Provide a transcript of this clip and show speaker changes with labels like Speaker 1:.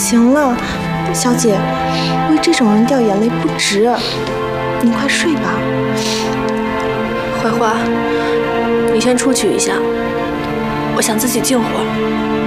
Speaker 1: 行了，小姐，为这种人掉眼泪不值。你快睡吧。
Speaker 2: 槐花，你先出去一下，我想自己静会儿。